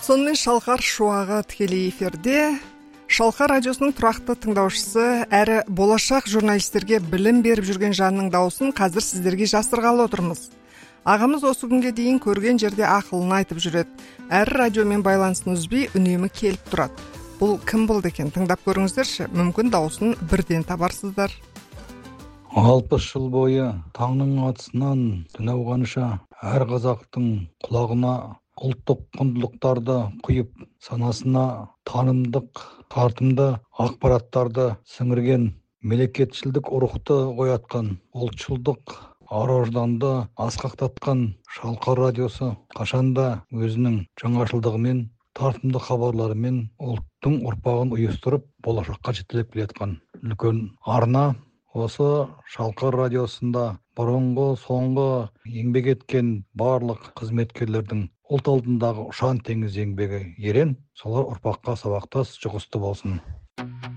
сонымен Шалқар шуағы тікелей эфирде. Шалқар радиосының тұрақты тыңдаушысы әрі болашақ журналистерге білім беріп жүрген жанның дауысын қазір сіздерге жасырғалы отырмыз. Ағамыз осы күнге дейін көрген жерде ақылын айтып жүреді. Әрі радиомен байланысын үзбей үнемі келіп тұрады. Бұл кім болды екен? Тыңдап көріңіздерші, мүмкін дауысын бірден табарсыздар. 60 жыл бойы таңның атысынан түн ауғанша әр қазақтың құлағына ұлттық құндылықтарды құйып, санасына танымдық, тартымды ақпараттарды сіңірген, мемлекетшілдік рухты оятқан, ұлтшылдық ар-ожданды асқақтатқан Шалқар радиосы қашанда өзінің жаңашылдығымен, тартымды хабарларымен ұлттың ұрпағын ұйыстырып, болашаққа жетелеп келе жатқан үлкен арна. Осы Шалқар радиосында бұрынғы соңғы еңбек еткен барлық қызметкерлердің ұлт алдындағы ұшан теңіз еңбегі ерен, солар ұрпаққа сабақтас, жұғысты болсын.